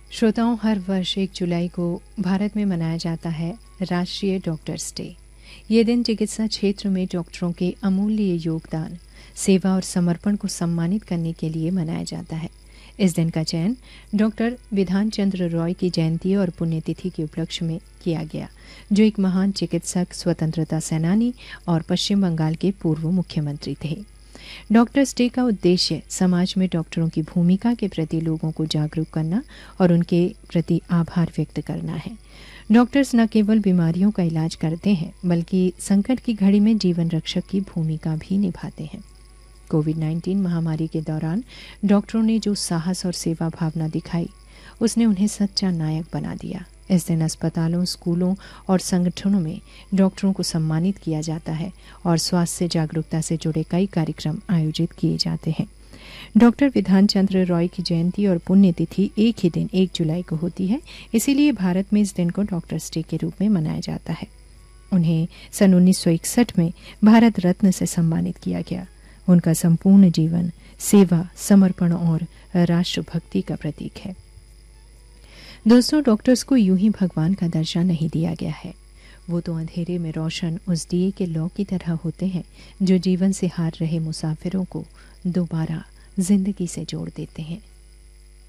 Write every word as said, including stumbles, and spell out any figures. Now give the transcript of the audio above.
श्रोताओं, हर वर्ष एक जुलाई को भारत में मनाया जाता है राष्ट्रीय डॉक्टर्स डे। ये दिन चिकित्सा क्षेत्र में डॉक्टरों के अमूल्य योगदान, सेवा और समर्पण को सम्मानित करने के लिए मनाया जाता है। इस दिन का चयन डॉक्टर विधान चंद्र रॉय की जयंती और पुण्यतिथि के उपलक्ष्य में किया गया, जो एक महान चिकित्सक, स्वतंत्रता सेनानी और पश्चिम बंगाल के पूर्व मुख्यमंत्री थे। डॉक्टर्स डे का उद्देश्य समाज में डॉक्टरों की भूमिका के प्रति लोगों को जागरूक करना और उनके प्रति आभार व्यक्त करना है। डॉक्टर्स न केवल बीमारियों का इलाज करते हैं, बल्कि संकट की घड़ी में जीवन रक्षक की भूमिका भी निभाते हैं। कोविड नाइन्टीन महामारी के दौरान डॉक्टरों ने जो साहस और सेवा भावना दिखाई, उसने उन्हें सच्चा नायक बना दिया। इस दिन अस्पतालों, स्कूलों और संगठनों में डॉक्टरों को सम्मानित किया जाता है और स्वास्थ्य जागरूकता से जुड़े कई कार्यक्रम आयोजित किए जाते हैं। डॉक्टर विधान चंद्र रॉय की जयंती और पुण्यतिथि एक ही दिन एक जुलाई को होती है, इसीलिए भारत में इस दिन को डॉक्टर्स डे के रूप में मनाया जाता है। उन्हें सन उन्नीस सौ इकसठ में भारत रत्न से सम्मानित किया गया। उनका संपूर्ण जीवन सेवा, समर्पण और राष्ट्रभक्ति का प्रतीक है। दोस्तों, डॉक्टर्स को यूं ही भगवान का दर्जा नहीं दिया गया है। वो तो अंधेरे में रोशन उस दिए के लौ की तरह होते हैं, जो जीवन से हार रहे मुसाफिरों को दोबारा जिंदगी से जोड़ देते हैं।